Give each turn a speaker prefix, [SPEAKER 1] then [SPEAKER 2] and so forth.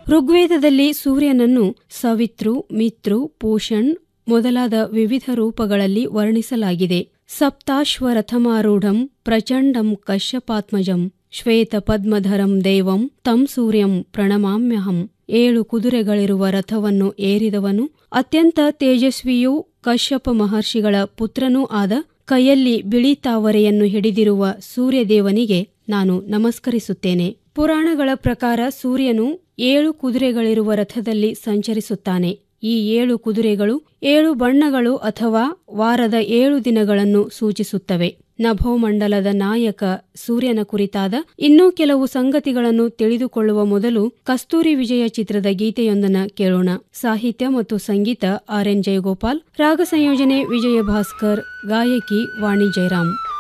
[SPEAKER 1] ಋಗ್ವೇದದಲ್ಲಿ ಸೂರ್ಯನನ್ನು ಸವಿತೃ, ಮಿತೃ, ಪೂಷಣ್ ಮೊದಲಾದ ವಿವಿಧ ರೂಪಗಳಲ್ಲಿ ವರ್ಣಿಸಲಾಗಿದೆ. ಸಪ್ತಾಶ್ವರಥಮಾರೂಢಂ ಪ್ರಚಂಡಂ ಕಶ್ಯಪಾತ್ಮಜಂ ಶ್ವೇತ ಪದ್ಮಧರಂ ದೇವಂ ತಂ ಸೂರ್ಯಂ ಪ್ರಣಮಾಮ್ಯಹಂ. 7 ಕುದುರೆಗಳಿರುವ ರಥವನ್ನು ಏರಿದವನು, ಅತ್ಯಂತ ತೇಜಸ್ವಿಯೂ ಕಶ್ಯಪ ಮಹರ್ಷಿಗಳ ಪುತ್ರನೂ ಆದ, ಕೈಯಲ್ಲಿ ಬಿಳಿ ತಾವರೆಯನ್ನು ಹಿಡಿದಿರುವ ಸೂರ್ಯದೇವನಿಗೆ ನಾನು ನಮಸ್ಕರಿಸುತ್ತೇನೆ. ಪುರಾಣಗಳ ಪ್ರಕಾರ ಸೂರ್ಯನು 7 ಕುದುರೆಗಳಿರುವ ರಥದಲ್ಲಿ ಸಂಚರಿಸುತ್ತಾನೆ. ಈ 7 ಕುದುರೆಗಳು 7 ಬಣ್ಣಗಳು ಅಥವಾ ವಾರದ 7 ದಿನಗಳನ್ನು ಸೂಚಿಸುತ್ತವೆ. ನಭೋಮಂಡಲದ ನಾಯಕ ಸೂರ್ಯನ ಕುರಿತಾದ ಇನ್ನೂ ಕೆಲವು ಸಂಗತಿಗಳನ್ನು ತಿಳಿದುಕೊಳ್ಳುವ ಮೊದಲು ಕಸ್ತೂರಿ ವಿಜಯ ಚಿತ್ರದ ಗೀತೆಯೊಂದನ್ನು ಕೇಳೋಣ. ಸಾಹಿತ್ಯ ಮತ್ತು ಸಂಗೀತ RN ಜಯಗೋಪಾಲ್, ರಾಗ ಸಂಯೋಜನೆ ವಿಜಯ ಭಾಸ್ಕರ್, ಗಾಯಕಿ ವಾಣಿ ಜಯರಾಮ್.